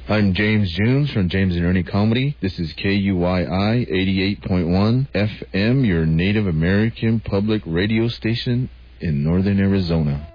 I'm James Jones from James and Ernie Comedy. This is KUYI 88.1 FM, your Native American public radio station in northern Arizona.